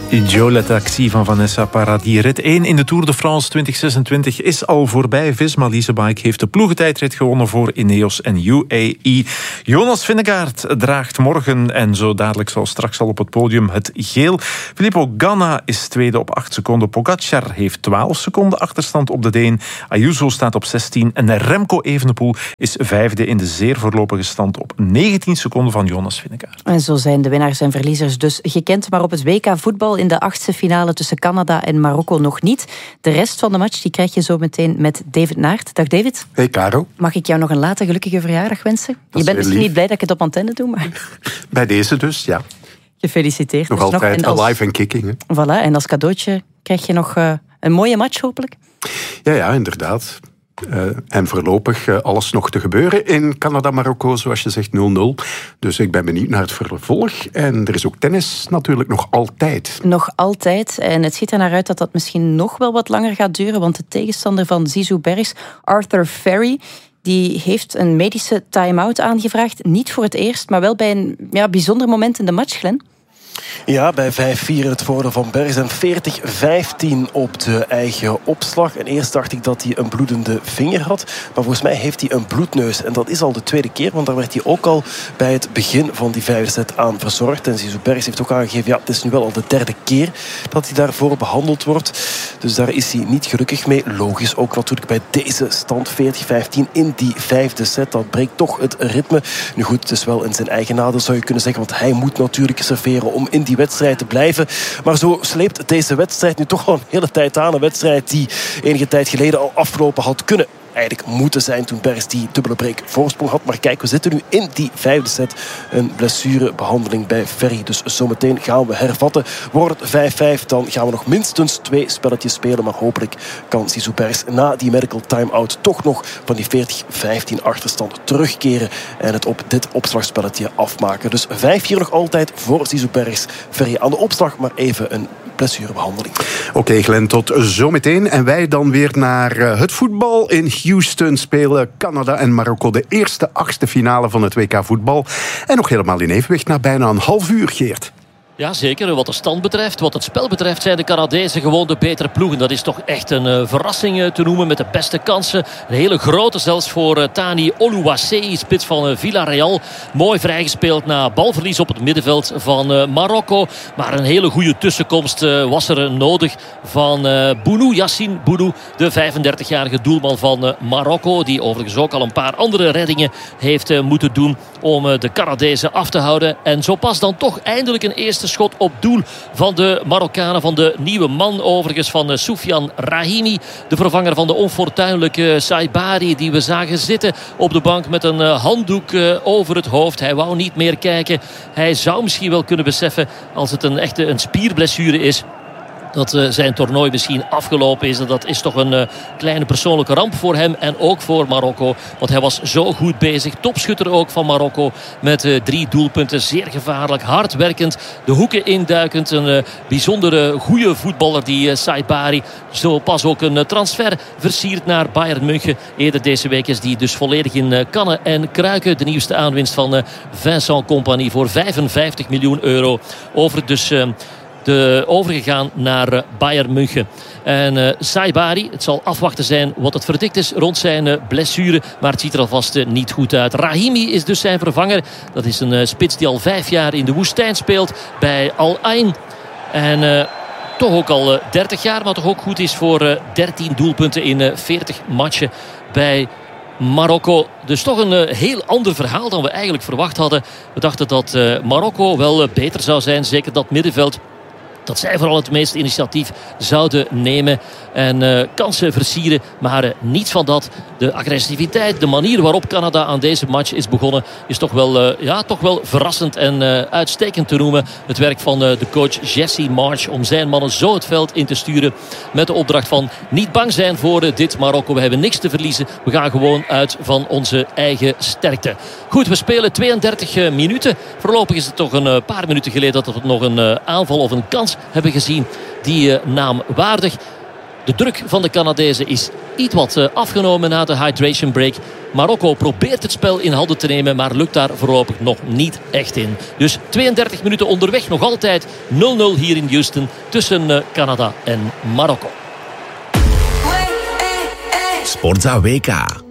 Joe Le Taxi van Vanessa Paradis. Rit 1 in de Tour de France 2026 is al voorbij. Visma Leasebike heeft de ploegentijdrit gewonnen voor Ineos en UAE. Jonas Vingegaard draagt morgen en zo dadelijk zal straks al op het podium het geel. Filippo Ganna is tweede op 8 seconden. Pogacar heeft 12 seconden achterstand op de Deen. Ayuso staat op 16 en Remco Evenepoel is vijfde in de zeer voorlopige stand op 19 seconden van Jonas Vingegaard. En zo zijn de winnaars en verliezers dus gekend, maar op het WK voetbal in de 8e finale tussen Canada en Marokko nog niet. De rest van de match die krijg je zo meteen met David Naert. Dag David. Hey Caro. Mag ik jou nog een late gelukkige verjaardag wensen? Je bent misschien niet blij dat ik het op antenne doe, maar... Bij deze dus, ja. Gefeliciteerd. Nog dus altijd nog. alive and kicking. Hè? Voilà, en als cadeautje krijg je nog een mooie match hopelijk. Ja, inderdaad. En voorlopig alles nog te gebeuren in Canada-Marokko, zoals je zegt, 0-0. Dus ik ben benieuwd naar het vervolg. En er is ook tennis natuurlijk nog altijd. Nog altijd. En het ziet er naar uit dat dat misschien nog wel wat langer gaat duren, want de tegenstander van Zizou Bergs, Arthur Ferry, die heeft een medische time-out aangevraagd. Niet voor het eerst, maar wel bij een bijzonder moment in de match, Glenn. Ja, bij 5-4 het voordeel van Bergs en 40-15 op de eigen opslag. En eerst dacht ik dat hij een bloedende vinger had. Maar volgens mij heeft hij een bloedneus. En dat is al de tweede keer, want daar werd hij ook al bij het begin van die vijfde set aan verzorgd. En Zizou Bergs heeft ook aangegeven, ja, het is nu wel al de derde keer dat hij daarvoor behandeld wordt. Dus daar is hij niet gelukkig mee. Logisch ook natuurlijk bij deze stand 40-15 in die vijfde set. Dat breekt toch het ritme. Nu goed, het is wel in zijn eigen nadeel, zou je kunnen zeggen. Want hij moet natuurlijk serveren om in die wedstrijd te blijven. Maar zo sleept deze wedstrijd nu toch wel een hele tijd aan. Een wedstrijd die enige tijd geleden al afgelopen had kunnen eigenlijk moeten zijn toen Bergs die dubbele break voorsprong had. Maar kijk, we zitten nu in die vijfde set. Een blessurebehandeling bij Ferry. Dus zometeen gaan we hervatten. Wordt het 5-5, dan gaan we nog minstens 2 spelletjes spelen. Maar hopelijk kan Zizou Bergs na die medical time-out toch nog van die 40-15 achterstand terugkeren en het op dit opslagspelletje afmaken. Dus 5-4 nog altijd voor Zizou Bergs. Ferry aan de opslag, maar even een blessurebehandeling. Oké, Glenn, tot zometeen. En wij dan weer naar het voetbal. In Houston spelen Canada en Marokko de eerste 8e finale van het WK voetbal. En nog helemaal in evenwicht na bijna een half uur, Geert. Ja, zeker. Wat de stand betreft, wat het spel betreft, zijn de Canadezen gewoon de betere ploegen. Dat is toch echt een verrassing te noemen met de beste kansen. Een hele grote zelfs voor Thani Oluwaseyi, spits van Villarreal. Mooi vrijgespeeld na balverlies op het middenveld van Marokko. Maar een hele goede tussenkomst was er nodig van Bounou, Yassine Bounou, de 35-jarige doelman van Marokko. Die overigens ook al een paar andere reddingen heeft moeten doen om de Canadezen af te houden. En zo pas dan toch eindelijk een eerste schot op doel van de Marokkanen, van de nieuwe man overigens, van Soufiane Rahimi, de vervanger van de onfortuinlijke Saibari, die we zagen zitten op de bank met een handdoek over het hoofd. Hij wou niet meer kijken. Hij zou misschien wel kunnen beseffen, als het een spierblessure is, dat zijn toernooi misschien afgelopen is. Dat is toch een kleine persoonlijke ramp voor hem en ook voor Marokko. Want hij was zo goed bezig. Topschutter ook van Marokko met 3 doelpunten. Zeer gevaarlijk, hardwerkend, de hoeken induikend. Een bijzondere goede voetballer, die Saibari. Zo pas ook een transfer versierd naar Bayern München. Eerder deze week is die dus volledig in kannen en kruiken. De nieuwste aanwinst van Vincent Kompany voor 55 miljoen euro. Overgegaan naar Bayern München. En Saibari, het zal afwachten zijn wat het verdikt is rond zijn blessure. Maar het ziet er alvast niet goed uit. Rahimi is dus zijn vervanger. Dat is een spits die al 5 jaar in de woestijn speelt bij Al Ain. En toch ook al 30 jaar, maar toch ook goed is voor 13 doelpunten in 40 matchen bij Marokko. Dus toch een heel ander verhaal dan we eigenlijk verwacht hadden. We dachten dat Marokko wel beter zou zijn. Zeker dat middenveld, dat zij vooral het meeste initiatief zouden nemen en kansen versieren. Maar niets van dat. De agressiviteit, de manier waarop Canada aan deze match is begonnen, is toch wel verrassend en uitstekend te noemen. Het werk van de coach Jesse Marsch om zijn mannen zo het veld in te sturen. Met de opdracht van niet bang zijn voor dit Marokko. We hebben niks te verliezen. We gaan gewoon uit van onze eigen sterkte. Goed, we spelen 32 minuten. Voorlopig is het toch een paar minuten geleden dat we nog een aanval of een kans hebben gezien die naamwaardig. De druk van de Canadezen is iets wat afgenomen na de hydration break. Marokko probeert het spel in handen te nemen, maar lukt daar voorlopig nog niet echt in. Dus 32 minuten onderweg, nog altijd 0-0 hier in Houston tussen Canada en Marokko. Sportza WK.